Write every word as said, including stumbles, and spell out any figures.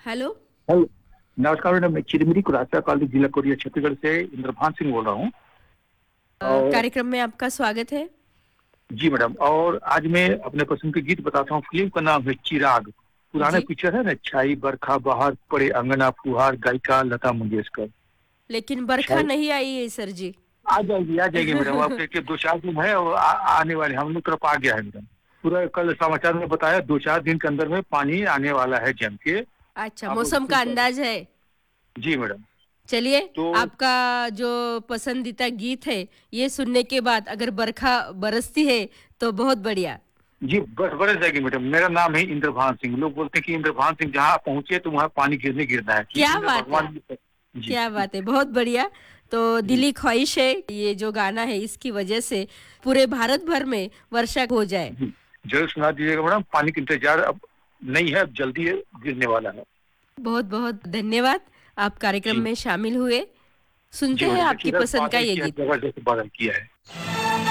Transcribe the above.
Hello. Hello, नमस्कार madam, मैं Chirmiri कुरासा college जिला कोरिया छत्तीसगढ़ से इंद्रभान सिंह बोल रहा हूँ। अ, और कार्यक्रम में आपका स्वागत है। जी मैडम, और आज मैं अपने पसंद के गीत बताता हूँ। फिल्म का नाम है चिराग। पुराना जी, पिक्चर है ना, छाई बरखा बहार पड़े अंगना फुहार, गायिका लता मंगेशकर। लेकिन बरखा छाई नहीं आई है सर जी। आ जाएगी आ जाएगी मैडम, आप देखिए दो चार दिन है और आ, आने वाले, हम लोग तरफ आ गया है मैडम। पूरा कल समाचार में बताया दो चार दिन के अंदर में पानी आने वाला है जम के। अच्छा, आप लोग मौसम का सुन पाए। अंदाज है। जी मैडम। चलिए, तो आपका जो पसंदीदा गीत है, ये सुनने के बाद अगर बरखा बरसती है तो बहुत बढ़िया। जी, बस बरस जाएगी मैडम। मेरा नाम है इंद्रभान सिंह। लोग बोलते हैं कि इंद्रभान सिंह जहाँ पहुंचे तो वहाँ पानी गिरने गिरना है कि क्या इंद्र बात है! भगवान भी। जी क्या बात है! बहुत बढ़िया। तो जी दिली ख्वाहिश है ये जो गाना है इसकी वजह से पूरे भारत भर में वर्षा हो जाए। जी, जरूर सुना दीजिएगा मैडम। पानी का इंतजार अब नहीं है, अब जल्दी गिरने वाला है। बहुत-बहुत धन्यवाद, आप कार्यक्रम जी में शामिल हुए। सुनते जी हैं मैडम, आपकी देखिए इधर पसंद का बादल ये किया है, गीत। जबरदस्त बादल किया है।